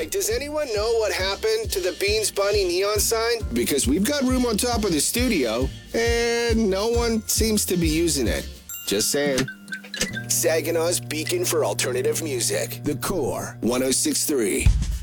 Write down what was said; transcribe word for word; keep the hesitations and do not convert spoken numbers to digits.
Like, does anyone know what happened to the Beans Bunny neon sign? Because we've got room on top of the studio, and no one seems to be using it. Just saying. Saginaw's beacon for alternative music. The Core one oh six point three.